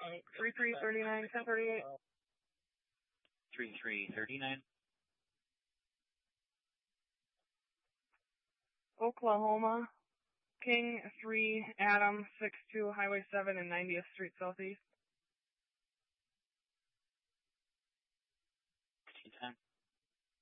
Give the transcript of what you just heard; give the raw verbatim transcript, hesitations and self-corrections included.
three three thirty-nine, ten thirty-eight. three three thirty-nine. Oklahoma, King three, Adam, six two, Highway seven and ninetieth Street Southeast.